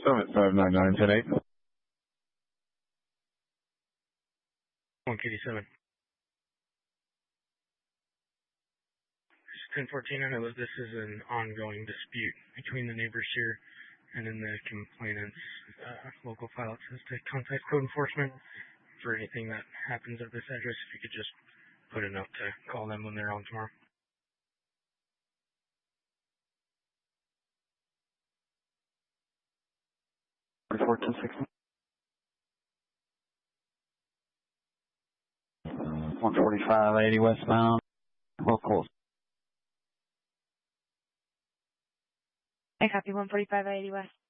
Summit 599-10-8. 187. 1014, I know that this is an ongoing dispute between the neighbors here and in the complainant's local file. It says to contact code enforcement for anything that happens at this address. If you could just put a note to call them when they're on tomorrow. 1460. 14580 westbound. Local. I copy 14580 west.